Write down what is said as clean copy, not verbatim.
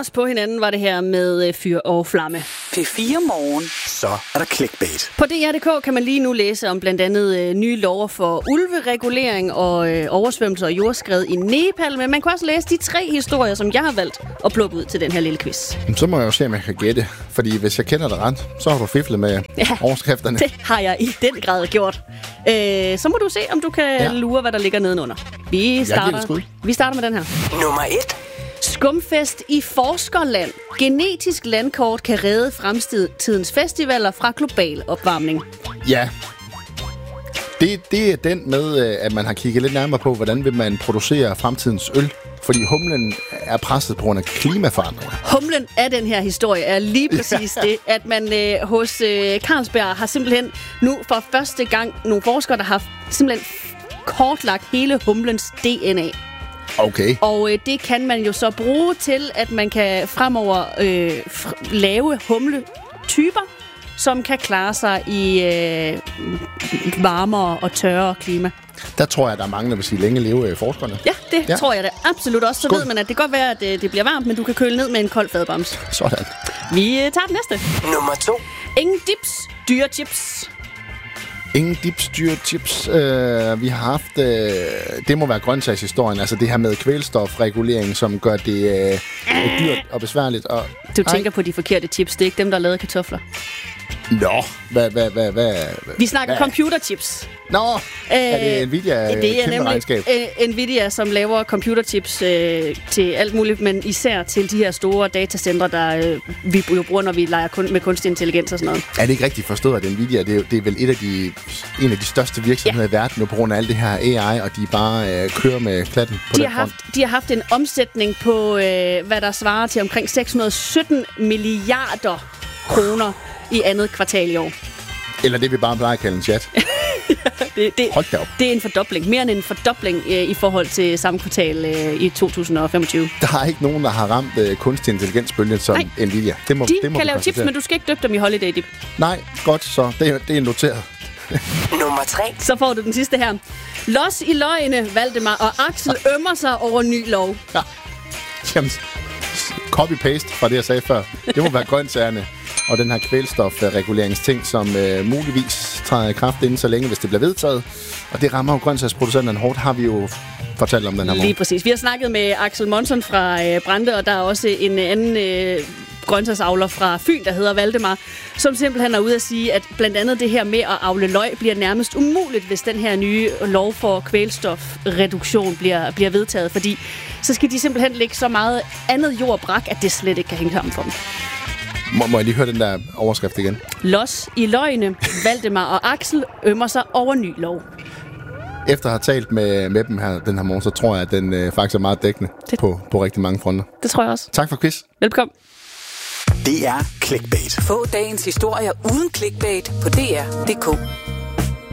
os på hinanden, var det her med fyr og flamme. P4 Morgen. Så er der clickbait. På DR.dk kan man lige nu læse om blandt andet nye lover for ulveregulering og oversvømmelser og jordskred i Nepal. Men man kan også læse de 3 historier, som jeg har valgt at plukke ud til den her lille quiz. Så må jeg jo se, om jeg kan gætte. Fordi hvis jeg kender det ret, så har du fiflet med overskrifterne. Det har jeg i den grad gjort. Så må du se, om du kan lure, hvad der ligger nedenunder. Vi starter med den her. Nummer 1. Skumfest i forskerland. Genetisk landkort kan redde fremtidens festivaler fra global opvarmning. Ja. Det er den med, at man har kigget lidt nærmere på, hvordan vil man producere fremtidens øl. Fordi humlen er presset på grund af klimaforandringer. Humlen af den her historie er lige præcis det, at man hos Carlsberg har simpelthen nu for første gang nogle forskere, der har simpelthen kortlagt hele humlens DNA. Okay. Og det kan man jo så bruge til, at man kan fremover lave humletyper, som kan klare sig i varmere og tørre klima. Der tror jeg, der er mange, der vil sige længe leve forskerne. Ja, det tror jeg da absolut også. Så ved man, at det kan godt være, at det bliver varmt, men du kan køle ned med en kold fadbams. Sådan. Vi tager den næste. Nummer 2. Ingen dips, dyre chips. Ingen dips, dyre chips. Vi har haft... det må være grøntsagshistorien. Altså det her med kvælstofregulering, som gør det dyrt og besværligt. Og, du tænker på de forkerte chips. Det er ikke dem, der har lavet kartofler. Nå, hvad? Vi snakker computerchips. Nå, er det Nvidia kæmpe regnskab? Nvidia, som laver computerchips til alt muligt, men især til de her store datacentre, der vi jo bruger, når vi leger med kunstig intelligens og sådan noget. Er det ikke rigtigt forstået, at Nvidia, det er vel en af de største virksomheder i verden nu, på grund af alt det her AI, og de bare kører med klatten på den front? De har haft en omsætning på, hvad der svarer til omkring 617 milliarder kroner i andet kvartal i år. Eller det, vi bare plejer at kalde en chat. Hold da op. Det er en fordobling. Mere end en fordobling i forhold til samme kvartal i 2025. Der er ikke nogen, der har ramt kunstig intelligensbølgen som Nvidia. Det må kan lave chips, men du skal ikke døbe dem i Holiday Dip. Nej, godt, så det er noteret. Nummer 3. Så får du den sidste her. Los i løgne, Valdemar og Axel ømmer sig over ny lov. Ja. Jamen, copy-paste fra det, jeg sagde før. Det må være grøntsagerne. Og den her kvælstofreguleringsting, som muligvis træder i kraft inden så længe, hvis det bliver vedtaget. Og det rammer jo grøntsagsproducenterne hårdt, har vi jo fortalt om den her morgen. Lige præcis. Vi har snakket med Axel Monson fra Brande, og der er også en anden grøntsagsavler fra Fyn, der hedder Valdemar, som simpelthen er ude at sige, at blandt andet det her med at avle løg bliver nærmest umuligt, hvis den her nye lov for kvælstofreduktion bliver vedtaget, fordi så skal de simpelthen lægge så meget andet jord brak, at det slet ikke kan hænge sammen for dem. Må jeg lige høre den der overskrift igen? Los i løgne, Valdemar og Axel ømmer sig over ny lov. Efter at have talt med dem her den her morgen, så tror jeg, at den faktisk er meget dækkende på rigtig mange fronter. Det tror jeg også. Tak for quiz. Velkommen. Det er clickbait. Få dagens historier uden clickbait på dr.dk.